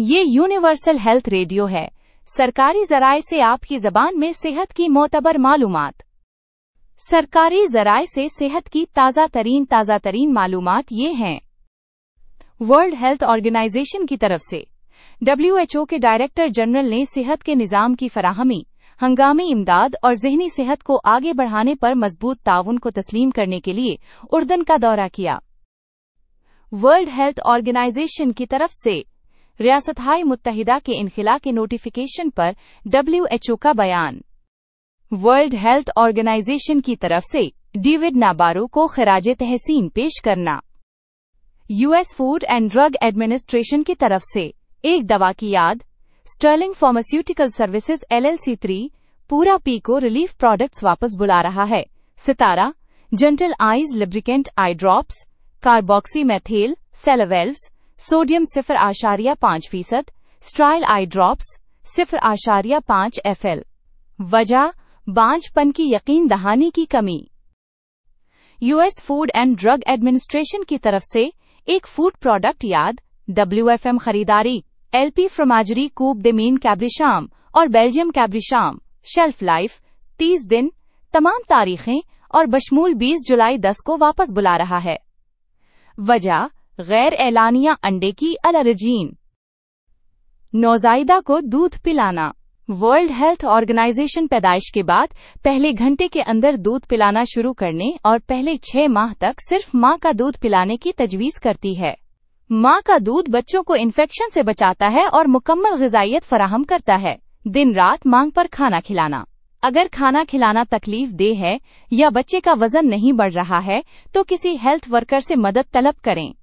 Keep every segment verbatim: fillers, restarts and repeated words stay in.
ये universal health radio है, सरकारी ज़राए से आपकी ज़बान में सेहत की मोतबर मालूमात। सरकारी ज़राए से सेहत की ताज़ा तरीन ताज़ा तरीन मालूमात ये हैं। वर्ल्ड हेल्थ ऑर्गेनाइजेशन की तरफ से डब्ल्यू एच ओ के डायरेक्टर जनरल ने सेहत के निज़ाम की फराहमी, हंगामी इमदाद और ज़हनी सेहत को आगे बढ़ाने पर मजबूत ताउन को तस्लीम करने के लिए उर्दन का दौरा किया। वर्ल्ड हेल्थ ऑर्गेनाइजेशन की तरफ से रियासत-ए मुत्तहिदा के इनखिला के नोटिफिकेशन पर डब्ल्यू एच ओ का बयान। वर्ल्ड हेल्थ ऑर्गेनाइजेशन की तरफ से डेविड नाबारो को खिराजे तहसीन पेश करना। US food and drug administration की तरफ से एक दवा की याद, Stirling pharmaceutical services LLC three पूरा पीको रिलीफ प्रोडक्ट्स वापस बुला रहा है। सितारा gentle eyes lubricant eye drops, carboxy methyl सेलोवेल्व्स, sodium सिफर आशारिया पाँच फीसद, स्ट्राइल आई ड्रॉप्स सिफर आशारिया पाँच एफ एल। वजह बांझपन की यकीन दहानी की कमी। US food and drug administration की तरफ से एक फूड प्रोडक्ट याद, डब्ल्यू एफ एम खरीदारी एलपी फ्रोमाजरी कूब दे मीन कैब्रिशाम और बेल्जियम कैब्रिशाम, शेल्फ लाइफ तीस दिन, तमाम तारीखें और बशमूल बीस जुलाई दस को वापस बुला रहा है। वजह गैर एलानिया अंडे की एलर्जीन। नौजायदा को दूध पिलाना। वर्ल्ड हेल्थ ऑर्गेनाइजेशन पैदाइश के बाद पहले घंटे के अंदर दूध पिलाना शुरू करने और पहले छह माह तक सिर्फ मां का दूध पिलाने की तजवीज करती है। मां का दूध बच्चों को इन्फेक्शन से बचाता है और मुकम्मल ग़िज़ाइयत फराहम करता है। दिन रात मांग पर खाना खिलाना। अगर खाना खिलाना तकलीफ दे है या बच्चे का वजन नहीं बढ़ रहा है तो किसी हेल्थ वर्कर से मदद तलब करें।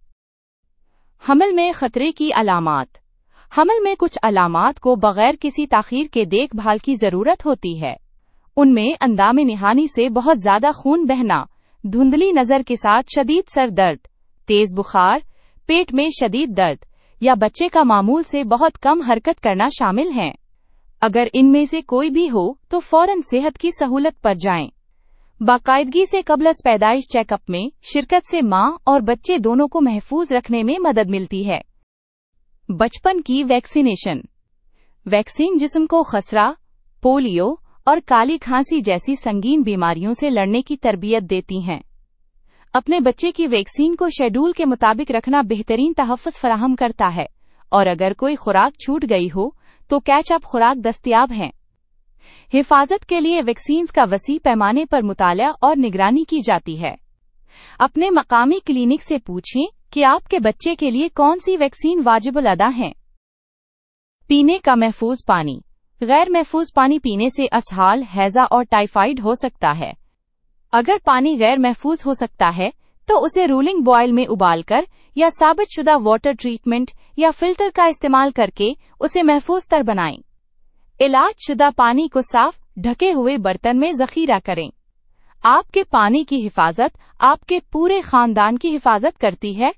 हमल में खतरे की अलामात। हमल में कुछ अलामात को बगैर किसी ताखीर के देखभाल की जरूरत होती है। उनमें अंदामे निहानी से बहुत ज्यादा खून बहना, धुंधली नजर के साथ शदीद सर दर्द, तेज बुखार, पेट में शदीद दर्द या बच्चे का मामूल से बहुत कम हरकत करना शामिल हैं। अगर इनमें से कोई भी हो तो फौरन सेहत की सहूलत पर जाएं। बाकायदगी से कब्ल पैदाइश चेकअप में शिरकत से मां और बच्चे दोनों को महफूज रखने में मदद मिलती है। बचपन की वैक्सीनेशन। वैक्सीन जिस्म को खसरा, पोलियो और काली खांसी जैसी संगीन बीमारियों से लड़ने की तरबियत देती हैं। अपने बच्चे की वैक्सीन को शेड्यूल के मुताबिक रखना बेहतरीन तहफ़्फ़ुज़ फराहम करता है और अगर कोई खुराक छूट गई हो तो कैच अप खुराक दस्तयाब हैं। हिफाजत के लिए वैक्सीन का वसी पैमाने पर मुताला और निगरानी की जाती है। अपने मकामी क्लिनिक से पूछें कि आपके बच्चे के लिए कौन सी वैक्सीन वाजिबुल अदा है। पीने का महफूज पानी। गैर महफूज पानी पीने से असहाल, हैजा और टाइफाइड हो सकता है। अगर पानी गैर महफूज हो सकता है तो उसे रूलिंग बॉयल में उबालकर या साबितशुदा वाटर ट्रीटमेंट या फिल्टर का इस्तेमाल करके उसे महफूज तर बनाएं। इलाज शुदा पानी को साफ ढके हुए बर्तन में जखीरा करें। आपके पानी की हिफाजत आपके पूरे खानदान की हिफाजत करती है।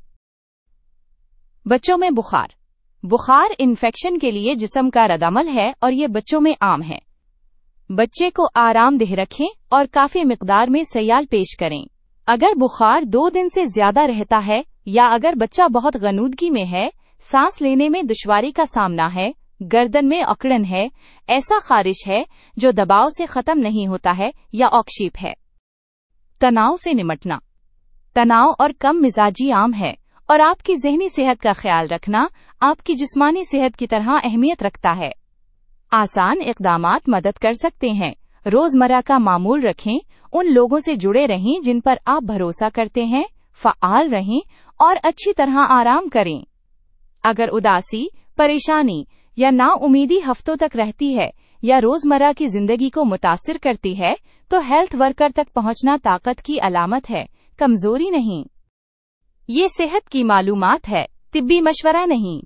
बच्चों में बुखार। बुखार इन्फेक्शन के लिए जिस्म का रद्दअमल है और ये बच्चों में आम है। बच्चे को आरामदेह रखें और काफी मिकदार में सयाल पेश करें। अगर बुखार दो दिन से ज्यादा रहता है या अगर बच्चा बहुत गनूदगी में है, सांस लेने में दुश्वारी का सामना है, गर्दन में अकड़न है, ऐसा खारिश है जो दबाव से खत्म नहीं होता है या ऑक्शीप है। तनाव से निमटना। तनाव और कम मिजाजी आम है और आपकी ज़हनी सेहत का ख्याल रखना आपकी जिस्मानी सेहत की तरह अहमियत रखता है। आसान इक़दामात मदद कर सकते हैं। रोजमर्रा का मामूल रखें, उन लोगों से जुड़े रहें जिन पर आप भरोसा करते हैं, फ़आल रहें और अच्छी तरह आराम करें। अगर उदासी, परेशानी या नाउमीदी हफ्तों तक रहती है या रोजमर्रा की जिंदगी को मुतासिर करती है तो हेल्थ वर्कर तक पहुंचना ताकत की अलामत है, कमजोरी नहीं। ये सेहत की मालूमात है, तिब्बी मशवरा नहीं।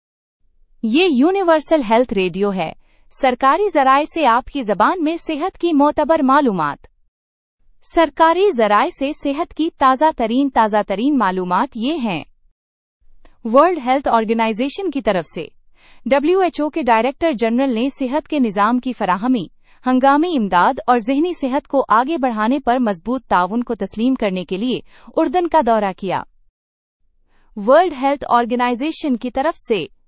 ये यूनिवर्सल हेल्थ रेडियो है, सरकारी ज़राए से आपकी ज़बान में सेहत की मोतबर मालूमात। सरकारी ज़राए से सेहत की ताज़ा तरीन ताज़ा तरीन मालूमात ये हैं। वर्ल्ड हेल्थ ऑर्गेनाइजेशन की तरफ से डब्ल्यू एच ओ के डायरेक्टर जनरल ने सेहत के निज़ाम की फराहमी, हंगामी इमदाद और ज़हनी सेहत को आगे बढ़ाने पर मजबूत ताउन को तस्लीम करने के लिए उर्दन का दौरा किया। वर्ल्ड हेल्थ ऑर्गेनाइजेशन की तरफ से